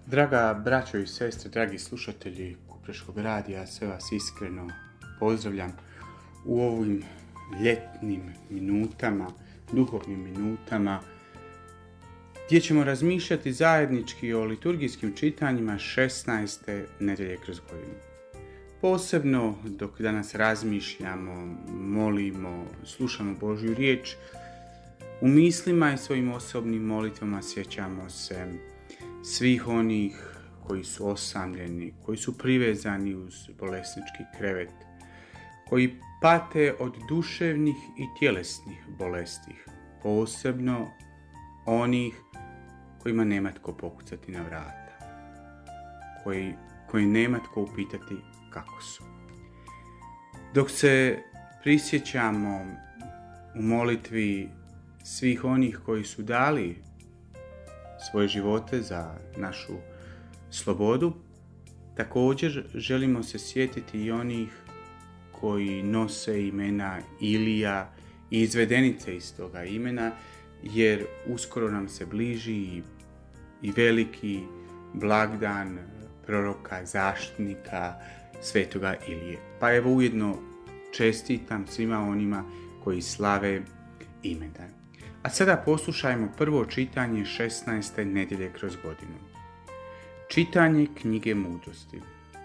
Draga braćo i sestre, dragi slušatelji Kupreškog radija, sve vas iskreno pozdravljam u ovim ljetnim minutama, duhovnim minutama, gdje ćemo razmišljati zajednički o liturgijskim čitanjima 16. nedjelje kroz godinu. Posebno dok danas razmišljamo, molimo, slušamo Božju riječ, u mislima i svojim osobnim molitvama sjećamo se svih onih koji su osamljeni, koji su privezani uz bolesnički krevet, koji pate od duševnih i tjelesnih bolesti, posebno onih kojima nema tko pokucati na vrata, koji nema tko upitati kako su. Dok se prisjećamo u molitvi svih onih koji su dali svoje živote za našu slobodu, također želimo se sjetiti i onih koji nose imena Ilija i izvedenice iz toga imena, jer uskoro nam se bliži i veliki blagdan proroka, zaštitnika, svetoga Ilije. Pa evo ujedno čestitam svima onima koji slave imendan. A sada poslušajmo prvo čitanje 16. nedjelje kroz godinu. Čitanje knjige mudrosti.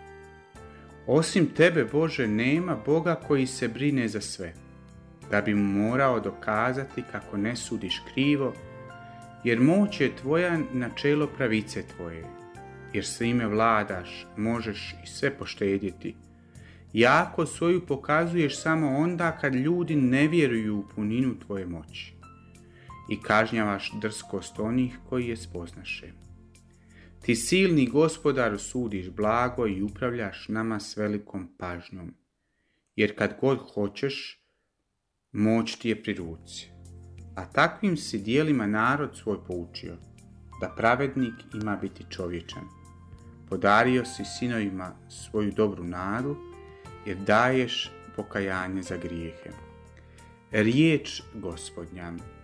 Osim tebe, Bože, nema Boga koji se brine za sve, da bi mu morao dokazati kako ne sudiš krivo, jer moć je tvoja načelo pravice tvoje, jer svime vladaš, možeš i sve poštedjeti. Jako svoju pokazuješ samo onda kad ljudi ne vjeruju u puninu tvoje moći i kažnjavaš drskost onih koji je spoznaše. Ti silni Gospodaru sudiš blago i upravljaš nama s velikom pažnjom, jer kad god hoćeš, moć ti je pri ruci. A takvim si dijelima narod svoj poučio, da pravednik ima biti čovječan. Podario si sinovima svoju dobru nadu, jer daješ pokajanje za grijehe. Riječ Gospodnja.